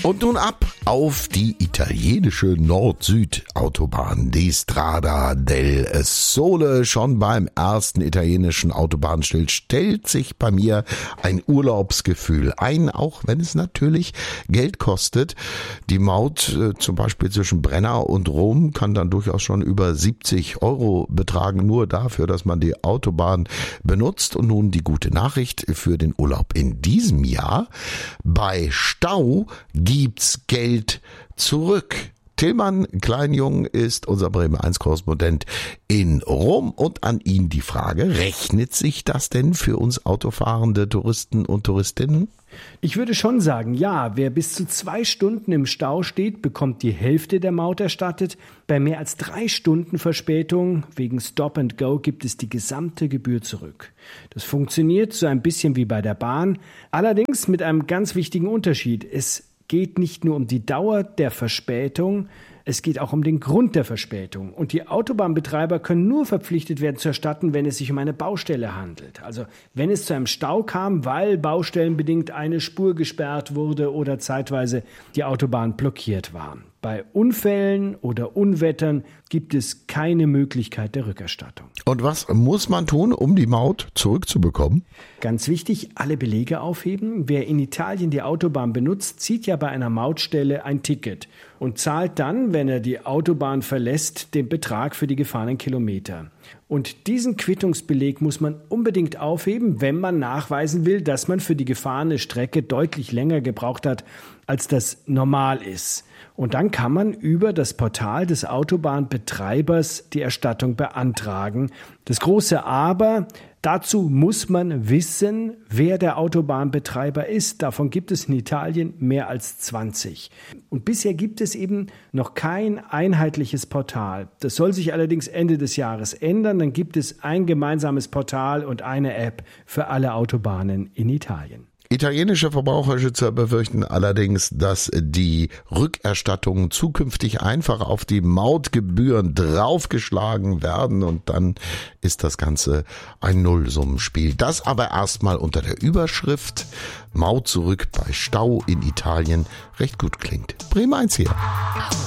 Und nun ab auf die italienische Nord-Süd-Autobahn, die Strada del Sole. Schon beim ersten italienischen Autobahnschild stellt sich bei mir ein Urlaubsgefühl ein, auch wenn es natürlich Geld kostet. Die Maut zum Beispiel zwischen Brenner und Rom kann dann durchaus schon über 70 € betragen, nur dafür, dass man die Autobahn benutzt. Und nun die gute Nachricht für den Urlaub in diesem Jahr: Bei Stau gibt's Geld zurück. Tillmann Kleinjung ist unser Bremen 1-Korrespondent in Rom und an ihn die Frage: Rechnet sich das denn für uns autofahrende Touristen und Touristinnen? Ich würde schon sagen, ja, wer bis zu 2 Stunden im Stau steht, bekommt die Hälfte der Maut erstattet. Bei mehr als 3 Stunden Verspätung wegen Stop and Go gibt es die gesamte Gebühr zurück. Das funktioniert so ein bisschen wie bei der Bahn, allerdings mit einem ganz wichtigen Unterschied. Es geht nicht nur um die Dauer der Verspätung, es geht auch um den Grund der Verspätung. Und die Autobahnbetreiber können nur verpflichtet werden zu erstatten, wenn es sich um eine Baustelle handelt. Also wenn es zu einem Stau kam, weil baustellenbedingt eine Spur gesperrt wurde oder zeitweise die Autobahn blockiert war. Bei Unfällen oder Unwettern gibt es keine Möglichkeit der Rückerstattung. Und was muss man tun, um die Maut zurückzubekommen? Ganz wichtig, alle Belege aufheben. Wer in Italien die Autobahn benutzt, zieht ja bei einer Mautstelle ein Ticket und zahlt dann, wenn er die Autobahn verlässt, den Betrag für die gefahrenen Kilometer. Und diesen Quittungsbeleg muss man unbedingt aufheben, wenn man nachweisen will, dass man für die gefahrene Strecke deutlich länger gebraucht hat, als das normal ist. Und dann kann man über das Portal des Autobahnbetreibers die Erstattung beantragen. Das große Aber: dazu muss man wissen, wer der Autobahnbetreiber ist. Davon gibt es in Italien mehr als 20. Und bisher gibt es eben noch kein einheitliches Portal. Das soll sich allerdings Ende des Jahres ändern. Dann gibt es ein gemeinsames Portal und eine App für alle Autobahnen in Italien. Italienische Verbraucherschützer befürchten allerdings, dass die Rückerstattungen zukünftig einfach auf die Mautgebühren draufgeschlagen werden und dann ist das Ganze ein Nullsummenspiel. Das aber erstmal unter der Überschrift Maut zurück bei Stau in Italien recht gut klingt. Bremen 1 hier.